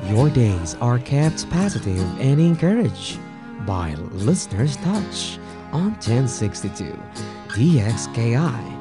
Your days are kept positive and encouraged by Listener's Touch on 1062 DXKI.